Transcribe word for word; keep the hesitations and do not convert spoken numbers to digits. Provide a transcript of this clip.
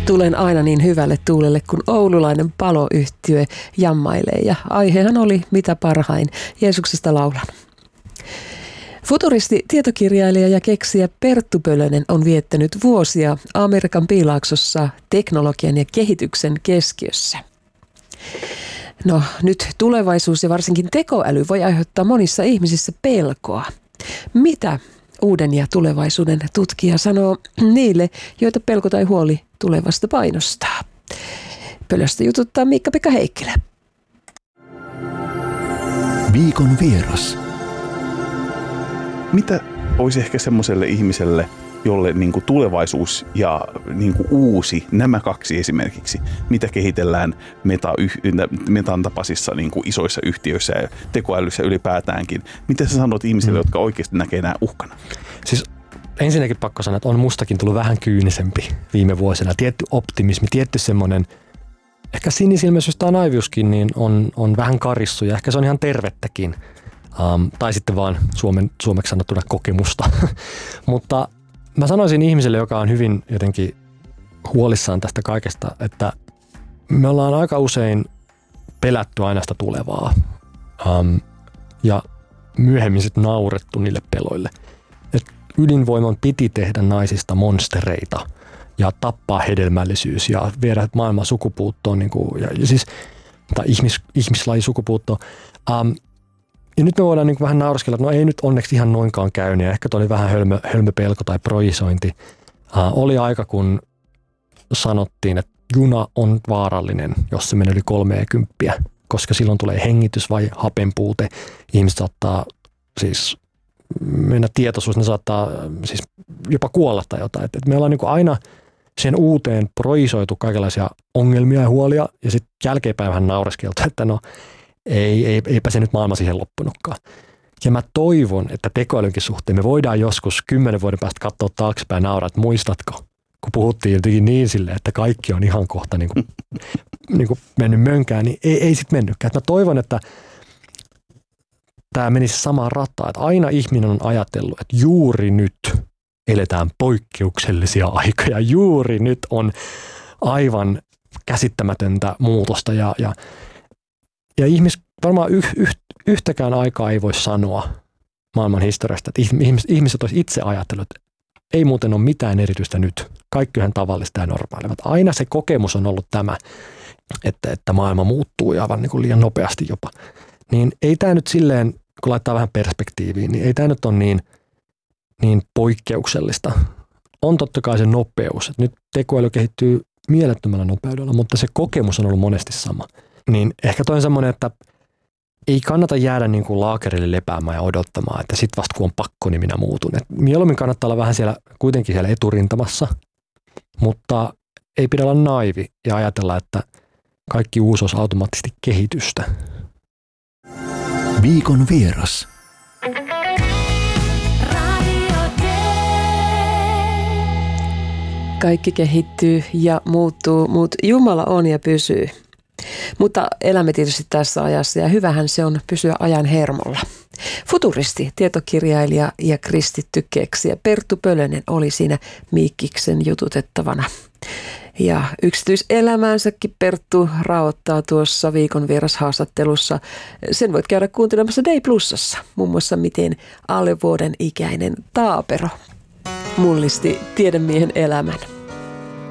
Tulen aina niin hyvälle tuulelle, kun oululainen paloyhtyö jammailee, ja aihehan oli mitä parhain, Jeesuksesta laulan. Futuristi, tietokirjailija ja keksijä Perttu Pölönen on viettänyt vuosia Amerikan piilaaksossa teknologian ja kehityksen keskiössä. No nyt tulevaisuus ja varsinkin tekoäly voi aiheuttaa monissa ihmisissä pelkoa. Mitä uuden ja tulevaisuuden tutkija sanoo niille, joita pelko tai huoli tulevasta painostaa? Pölöstä jututtaa Miikka-Pekka Heikkilä. Viikon vieras. Mitä olisi ehkä semmoiselle ihmiselle, jolle niin kuin tulevaisuus ja niin kuin uusi, nämä kaksi esimerkiksi, mitä kehitellään meta, metan tapaisissa niin kuin isoissa yhtiöissä ja tekoälyssä ylipäätäänkin. Mitä sä sanot ihmisille, mm. jotka oikeasti näkee nämä uhkana? Siis ensinnäkin pakko sanoa, että on mustakin tullut vähän kyynisempi viime vuosina. Tietty optimismi, tietty semmoinen, ehkä sinisilmäisyys tai naiviuskin niin on, on vähän karissu ja ehkä se on ihan tervettäkin. Um, tai sitten vaan suomen, suomeksi sanottuna kokemusta. Mutta mä sanoisin ihmiselle, joka on hyvin jotenkin huolissaan tästä kaikesta, että me ollaan aika usein pelätty aina sitä tulevaa um, ja myöhemmin sitten naurettu niille peloille. Et ydinvoiman piti tehdä naisista monstereita ja tappaa hedelmällisyys ja viedä maailman sukupuuttoon, niin kuin, ja, ja siis, tai ihmis, ihmislaji sukupuuttoon. Um, Ja nyt me voidaan niin vähän nauraskella, että no ei nyt onneksi ihan noinkaan käynyt. Ja ehkä toi oli vähän hölmö, hölmöpelko tai projisointi. Uh, oli aika, kun sanottiin, että juna on vaarallinen, jos se menee yli kolmeekymppiä, koska silloin tulee hengitys vai hapenpuute. Ihmiset saattaa siis mennä tietoisuus, ne saattaa siis jopa kuolla tai jotain. Et, et me ollaan niin aina sen uuteen projisoitu kaikenlaisia ongelmia ja huolia ja sitten jälkeenpäin vähän nauraskeltu, että no Ei, ei, eipä se nyt maailma siihen loppunutkaan. Ja mä toivon, että tekoälynkin suhteen me voidaan joskus kymmenen vuoden päästä katsoa taaksepäin ja nauraa, että muistatko, kun puhuttiin jotenkin niin silleen, että kaikki on ihan kohta niin kuin, niin kuin mennyt mönkään, niin ei, ei sit mennytkään. Mä toivon, että tämä menisi samaan rataan, että aina ihminen on ajatellut, että juuri nyt eletään poikkeuksellisia aikoja, juuri nyt on aivan käsittämätöntä muutosta ja, ja Ja ihmis, varmaan yh, yh, yhtäkään aikaa ei voi sanoa maailman historiasta, että ihmis, ihmiset olisi itse ajatellut, että ei muuten ole mitään erityistä nyt. Kaikki on tavallista ja normaalia. Aina se kokemus on ollut tämä, että, että maailma muuttuu ja aivan niin kuin liian nopeasti jopa. Niin ei tämä nyt silleen, kun laittaa vähän perspektiiviin, niin ei tämä nyt ole niin, niin poikkeuksellista. On totta kai se nopeus. Että nyt tekoäly kehittyy mielettömällä nopeudella, mutta se kokemus on ollut monesti sama. Niin ehkä toi on semmoinen, että ei kannata jäädä niin kuin laakerille lepäämään ja odottamaan, että sit vasta kun on pakko, niin minä muutun. Et mieluummin kannattaa olla vähän siellä, kuitenkin siellä eturintamassa, mutta ei pidä olla naivi ja ajatella, että kaikki uusi olisi automaattisesti kehitystä. Viikon vieras. Kaikki kehittyy ja muuttuu, mutta Jumala on ja pysyy. Mutta elämme tietysti tässä ajassa ja hyvähän se on pysyä ajan hermolla. Futuristi, tietokirjailija ja kristitty keksijä Perttu Pölönen oli siinä Miikkiksen jututettavana. Ja yksityiselämäänsäkin Perttu raottaa tuossa Viikon vierashaastattelussa. Sen voit käydä kuuntelemassa Day Plusassa, muun muassa miten alle vuoden ikäinen taapero mullisti tiedemiehen elämän.